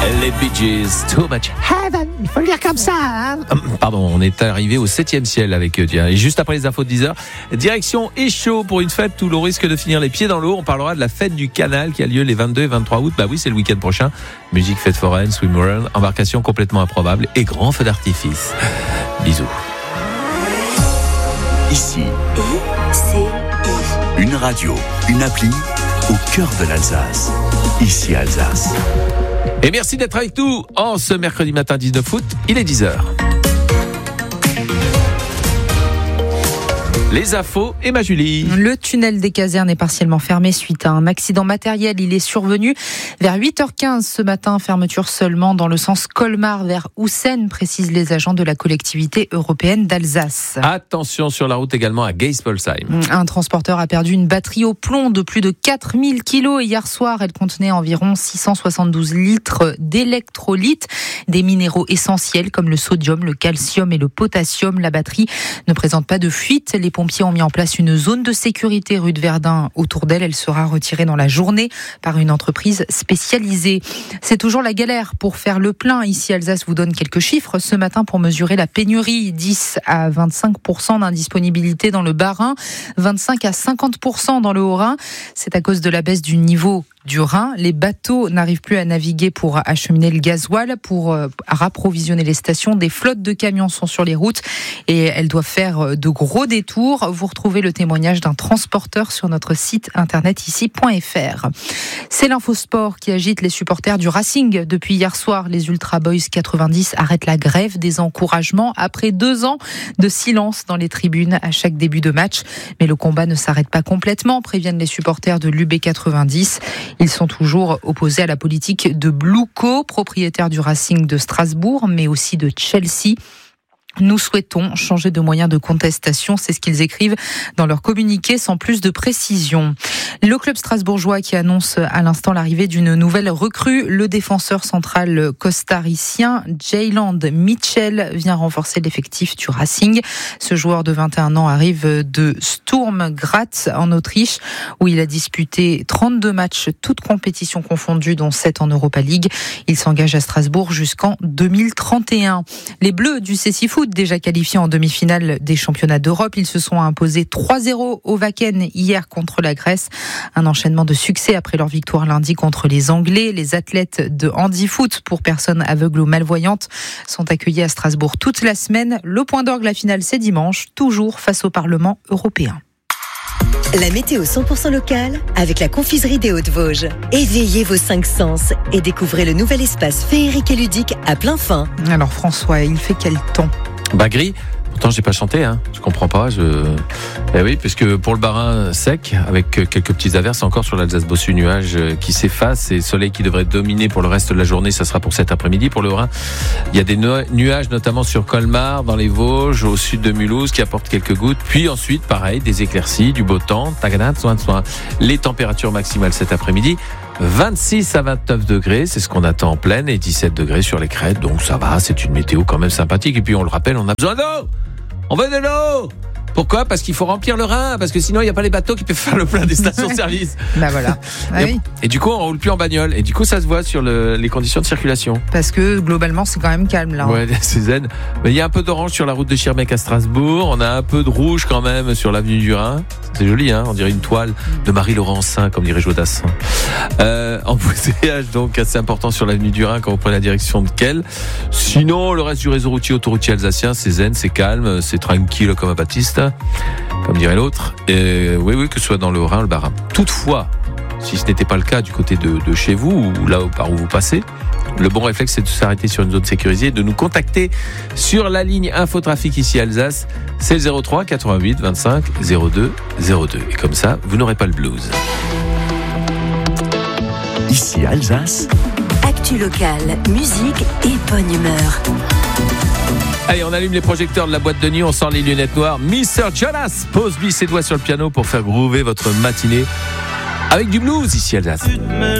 Les Bee Gees, Too Much Heaven. Il faut le dire comme ça, hein. Pardon, on est arrivé au 7e ciel avec eux. Et juste après les infos de 10h, direction Échaud pour une fête où l'on risque de finir les pieds dans l'eau. On parlera de la fête du canal qui a lieu les 22 et 23 août. Bah oui, c'est le week-end prochain. Musique, fête foraine, swimwear, embarcation complètement improbable et grand feu d'artifice. Bisous. Ici, une radio, une appli au cœur de l'Alsace. Ici Alsace. Et merci d'être avec nous en ce mercredi matin 19 août, il est 10h. Les infos et ma Julie. Le tunnel des casernes est partiellement fermé suite à un accident matériel. Il est survenu vers 8h15 ce matin. Fermeture seulement dans le sens Colmar vers Houssen, précisent les agents de la collectivité européenne d'Alsace. Attention sur la route également à Geispolsheim. Un transporteur a perdu une batterie au plomb de plus de 4000 kilos. Hier soir, elle contenait environ 672 litres d'électrolytes, des minéraux essentiels comme le sodium, le calcium et le potassium. La batterie ne présente pas de fuite. Les pompiers ont mis en place une zone de sécurité rue de Verdun autour d'elle. Elle sera retirée dans la journée par une entreprise spécialisée. C'est toujours la galère pour faire le plein. Ici, Alsace vous donne quelques chiffres ce matin pour mesurer la pénurie. 10 à 25% d'indisponibilité dans le Bas-Rhin, 25 à 50% dans le Haut-Rhin. C'est à cause de la baisse du niveau du Rhin. Les bateaux n'arrivent plus à naviguer pour acheminer le gasoil, pour rapprovisionner les stations. Des flottes de camions sont sur les routes et elles doivent faire de gros détours. Vous retrouvez le témoignage d'un transporteur sur notre site internet ici.fr. C'est l'infosport qui agite les supporters du Racing. Depuis hier soir, les Ultra Boys 90 arrêtent la grève des encouragements après 2 ans de silence dans les tribunes à chaque début de match. Mais le combat ne s'arrête pas complètement, préviennent les supporters de l'UB 90. Ils sont toujours opposés à la politique de Bluco, propriétaire du Racing de Strasbourg, mais aussi de Chelsea. Nous souhaitons changer de moyen de contestation, c'est ce qu'ils écrivent dans leur communiqué sans plus de précision. Le club strasbourgeois qui annonce à l'instant l'arrivée d'une nouvelle recrue, le défenseur central costaricien Jayland Mitchell vient renforcer l'effectif du Racing. Ce joueur de 21 ans arrive de Sturm Graz en Autriche où il a disputé 32 matchs, toutes compétitions confondues dont 7 en Europa League. Il s'engage à Strasbourg jusqu'en 2031. Les Bleus du CSI Foot, déjà qualifiés en demi-finale des championnats d'Europe, ils se sont imposés 3-0 au Wacken hier contre la Grèce. Un enchaînement de succès après leur victoire lundi contre les Anglais. Les athlètes de handi-foot pour personnes aveugles ou malvoyantes sont accueillis à Strasbourg toute la semaine. Le point d'orgue, la finale, c'est dimanche, toujours face au Parlement européen. La météo 100% locale avec la confiserie des Hauts-de-Vosges. Éveillez vos 5 sens et découvrez le nouvel espace féerique et ludique à plein fin. Alors François, il fait quel temps ? Bah gris. Pourtant j'ai pas chanté, hein. Je comprends pas. Eh oui, puisque pour le Bas-Rhin sec, avec quelques petites averses encore sur l'Alsace-Bossu, nuages qui s'effacent et soleil qui devrait dominer pour le reste de la journée, ça sera pour cet après-midi. Pour le Rhin, il y a des nuages notamment sur Colmar, dans les Vosges, au sud de Mulhouse, qui apportent quelques gouttes. Puis ensuite, pareil, des éclaircies, du beau temps, taganat, soin. Les températures maximales cet après-midi, 26 à 29 degrés, c'est ce qu'on attend en pleine, et 17 degrés sur les crêtes, donc ça va, c'est une météo quand même sympathique. Et puis on le rappelle, on a besoin d'eau. On veut de l'eau. Pourquoi ? Parce qu'il faut remplir le Rhin, parce que sinon il n'y a pas les bateaux qui peuvent faire le plein des stations-service. Bah voilà. Et du coup on roule plus en bagnole, et du coup ça se voit sur les conditions de circulation. Parce que globalement c'est quand même calme là. Ouais, c'est zen. Mais il y a un peu d'orange sur la route de Schirmeck à Strasbourg, on a un peu de rouge quand même sur l'avenue du Rhin. C'est joli, hein, on dirait une toile de Marie-Laurencin, comme dirait Jodassin. Embouteillage donc assez important sur l'avenue du Rhin quand vous prenez la direction de Kehl. Sinon, le reste du réseau routier, autoroutier alsacien, c'est zen, c'est calme, c'est tranquille comme à Baptiste, comme dirait l'autre. Et oui, que ce soit dans le Rhin, le Bas-Rhin. Toutefois, si ce n'était pas le cas du côté de chez vous, ou là par où vous passez, le bon réflexe, c'est de s'arrêter sur une zone sécurisée et de nous contacter sur la ligne Infotrafic ici à Alsace. C'est le 03 88 25 02 02. Et comme ça, vous n'aurez pas le blues. Ici Alsace. Actu locale, musique et bonne humeur. Allez, on allume les projecteurs de la boîte de nuit, on sort les lunettes noires. Mr. Jonas pose lui ses doigts sur le piano pour faire groover votre matinée avec du blues ici à Alsace.